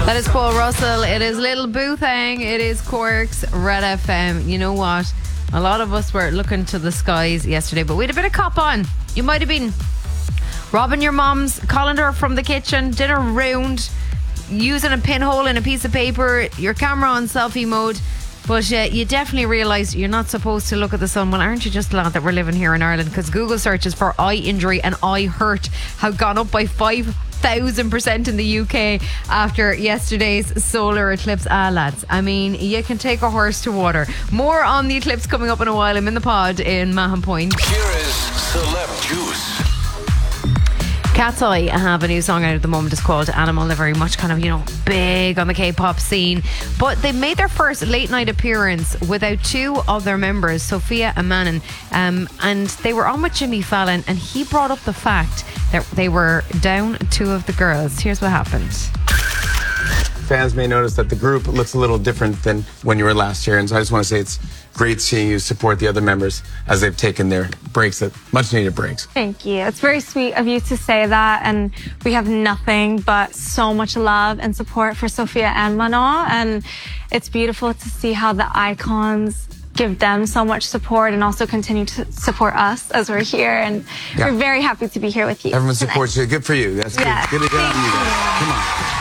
That is Paul Russell. It is Little Boo Thing. It is Cork's Red FM. You know what? A lot of us were looking to the skies yesterday, but we had a bit of cop on. You might have been robbing your mom's colander from the kitchen, dinner ruined, using a pinhole in a piece of paper, your camera on selfie mode. But you definitely realise you're not supposed to look at the sun. Well, aren't you just glad that we're living here in Ireland? Because Google searches for eye injury and eye hurt have gone up by 5,000% in the UK after yesterday's solar eclipse. Lads, I mean, you can take a horse to water. More on the eclipse coming up in a while. I'm in the pod in Mahon Point. Ciara's Celeb Juice. Cat's Eye have a new song out at the moment. It's called Animal. They're very much kind of, big on the K-pop scene. But they made their first late night appearance without two of their members, Sophia and Manon. And they were on with Jimmy Fallon, and he brought up the fact that they were down two of the girls. Here's what happened. Fans may notice that the group looks a little different than when you were last year, and so I just want to say it's great seeing you support the other members as they've taken their breaks, much needed breaks. Thank you. It's very sweet of you to say that, and we have nothing but so much love and support for Sophia and Manon, and it's beautiful to see how the icons give them so much support and also continue to support us as we're here, and we're very happy to be here with you. Everyone supports you. Good for you. That's good. Good to get on you guys. Come on.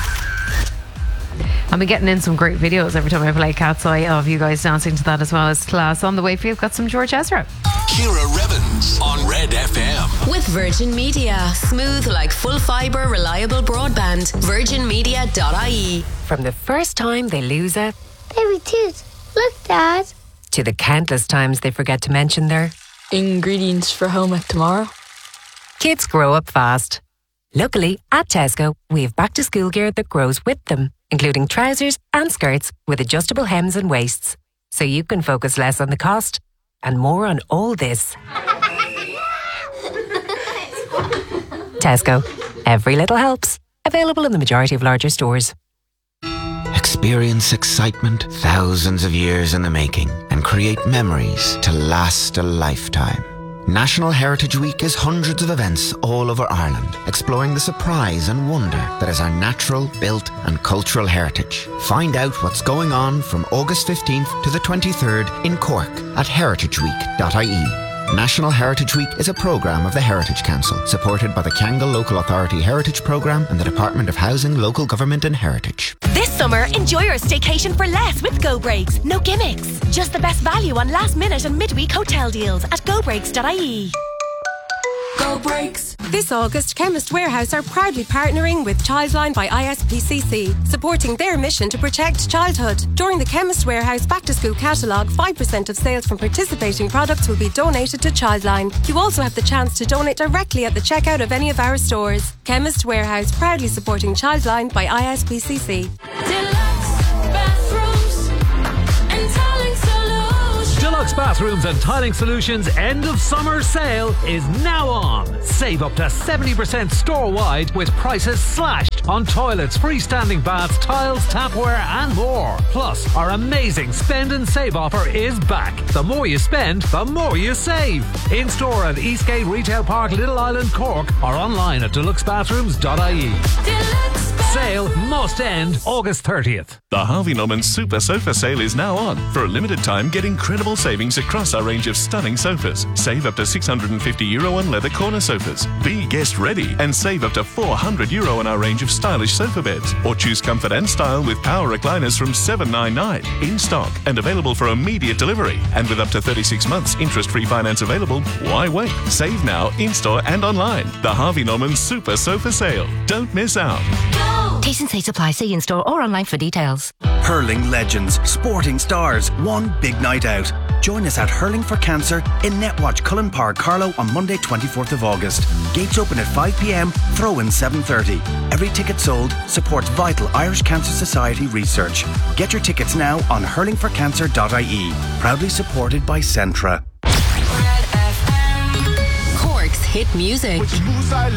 I'll be getting in some great videos every time I play Cat's Eye of you guys dancing to that as well. As class. On the way for you, I've got some George Ezra. Ciara Revens on Red FM. With Virgin Media. Smooth like full fibre, reliable broadband. virginmedia.ie. From the first time they lose a baby tooth. Look, Dad. To the countless times they forget to mention their ingredients for home ec tomorrow. Kids grow up fast. Luckily, at Tesco, we have back to school gear that grows with them, including trousers and skirts with adjustable hems and waists, so you can focus less on the cost and more on all this. Tesco. Every little helps. Available in the majority of larger stores. Experience excitement thousands of years in the making and create memories to last a lifetime. National Heritage Week is hundreds of events all over Ireland, exploring the surprise and wonder that is our natural, built and cultural heritage. Find out what's going on from August 15th to the 23rd in Cork at heritageweek.ie. National Heritage Week is a programme of the Heritage Council, supported by the Kyangle Local Authority Heritage Programme and the Department of Housing, Local Government and Heritage. This summer, enjoy your staycation for less with Go Breaks. No gimmicks. Just the best value on last minute and midweek hotel deals at gobreaks.ie. Go Breaks. This August, Chemist Warehouse are proudly partnering with Childline by ISPCC, supporting their mission to protect childhood. During the Chemist Warehouse Back to School catalogue, 5% of sales from participating products will be donated to Childline. You also have the chance to donate directly at the checkout of any of our stores. Chemist Warehouse, proudly supporting Childline by ISPCC. Deluxe Bathrooms and Tiling Solutions end of summer sale is now on. Save up to 70% store-wide with prices slashed on toilets, freestanding baths, tiles, tapware and more. Plus, our amazing spend and save offer is back. The more you spend, the more you save. In store at Eastgate Retail Park, Little Island, Cork, or online at deluxebathrooms.ie. Sale must end August 30th. The Harvey Norman Super Sofa Sale is now on. For a limited time, get incredible savings across our range of stunning sofas. Save up to €650 on leather corner sofas. Be guest ready and save up to €400 on our range of stylish sofa beds. Or choose comfort and style with power recliners from $799. In stock and available for immediate delivery. And with up to 36 months interest-free finance available, why wait? Save now, in-store and online. The Harvey Norman Super Sofa Sale. Don't miss out. T's and C's apply. See in store or online for details. Hurling legends, sporting stars, one big night out. Join us at Hurling for Cancer in Netwatch, Cullen Park, Carlow on Monday 24th of August. Gates open at 5pm, throw-in 7:30. Every ticket sold supports vital Irish Cancer Society research. Get your tickets now on hurlingforcancer.ie. Proudly supported by Centra. Cork's hit music.